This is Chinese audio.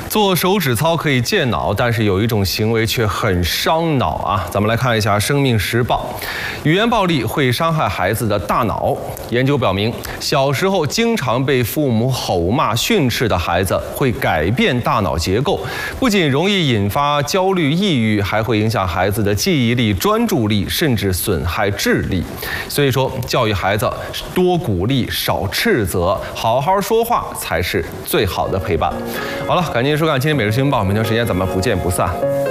做手指操可以健脑，但是有一种行为却很伤脑啊！咱们来看一下《生命时报》，语言暴力会伤害孩子的大脑。研究表明，小时候经常被父母吼骂训斥的孩子，会改变大脑结构，不仅容易引发焦虑、抑郁，还会影响孩子的记忆力、专注力，甚至损害智力。所以说，教育孩子多鼓励，少斥责，好好说话才是最好的陪伴。好了，感谢收看今天《每日新闻报》，明天时间咱们不见不散。